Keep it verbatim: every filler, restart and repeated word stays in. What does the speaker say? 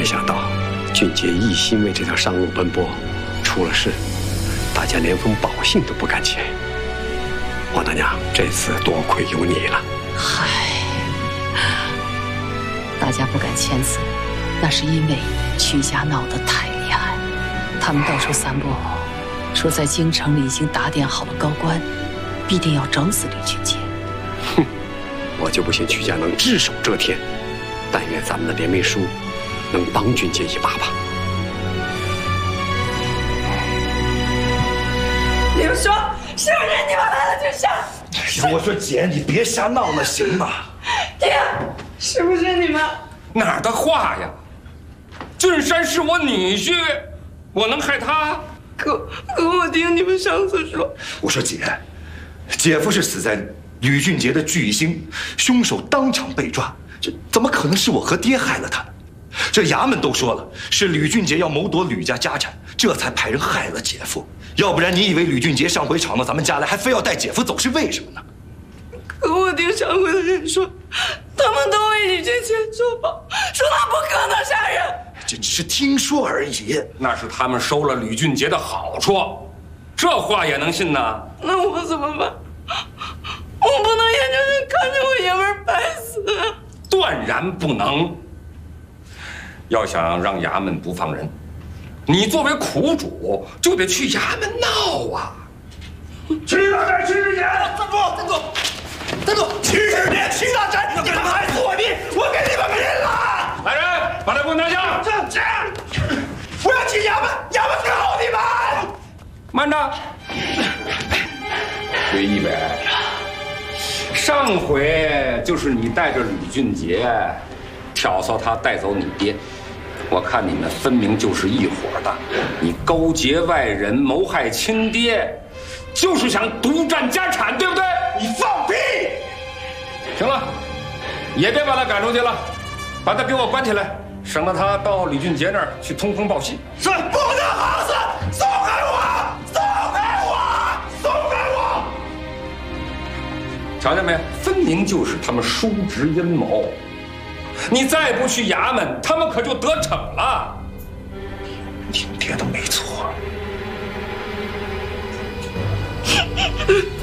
没想到俊杰一心为这条上路奔波，出了事，大家连封保信都不敢签。王大娘，这次多亏有你了。 嗨，大家不敢签字，那是因为曲家闹得太厉害，他们到处散播，说在京城里已经打点好了高官，必定要整死吕俊杰。 哼，我就不信曲家能只手遮天。但愿咱们的联媒书能帮俊杰一把吧。 你们说是不是你们来了俊山？ 哎呀，我说姐，你别瞎闹了，行吗？ 爹，是不是你们？ 哪儿的话呀！俊山是我女婿，我能害他？ 可可我听你们上次说， 我说姐，姐夫是死在吕俊杰的巨星，凶手当场被抓。这怎么可能是我和爹害了他呢？这衙门都说了，是吕俊杰要谋夺吕家家产，这才派人害了姐夫。要不然你以为吕俊杰上回闯到咱们家来，还非要带姐夫走，是为什么呢？ 可我听上回的人说，他们都为吕俊杰作保，说他不可能杀人。 这只是听说而已。 那是他们收了吕俊杰的好处，这话也能信呢？ 那我怎么办？我不能眼睁睁看着我爷们儿白死啊！ 断然不能。要想让衙门不放人，你作为苦主就得去衙门闹啊！ 去大寨，去之前，站住！站住！站住！去之前，去大寨！你们还是我命，我给你们拼了！ 来人，把他给我拿下！ 这这，不要去衙门，衙门告你们！ 慢着，吕一伟，上回就是你带着吕俊杰挑唆他带走你爹，我看你们分明就是一伙的。你勾结外人，谋害亲爹，就是想独占家产，对不对？ 你放屁！ 行了，也别把他赶出去了，把他给我关起来，省得他到吕俊杰那儿去通风报信。 是，不能好死！松开我！松开我！松开我！ 瞧见没？分明就是他们叔侄阴谋。你再不去衙门，他们可就得逞了。 你爹都没错。